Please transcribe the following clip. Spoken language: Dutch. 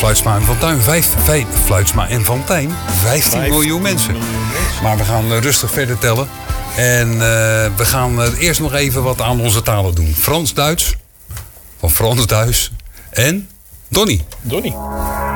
Fluitsma en Fontijn. Fluitsma en Fontijn. 15 miljoen mensen. Maar we gaan rustig verder tellen. En we gaan eerst nog even wat aan onze talen doen. Frans-Duits. Van Frans-Duits. En Donnie.